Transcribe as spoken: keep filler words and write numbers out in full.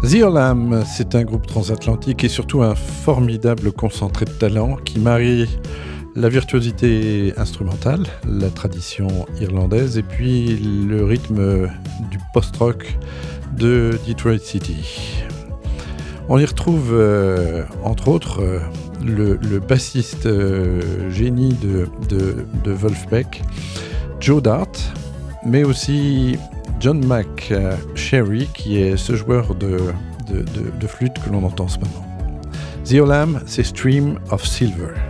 The Olam, c'est un groupe transatlantique et surtout un formidable concentré de talent qui marie la virtuosité instrumentale, la tradition irlandaise et puis le rythme du post-rock de Detroit City. On y retrouve euh, entre autres euh, le, le bassiste euh, génie de, de, de Wolfpack, Joe Dart, mais aussi John McSherry, qui est ce joueur de, de, de, de flûte que l'on entend en ce moment. The Olam, c'est Stream of Silver.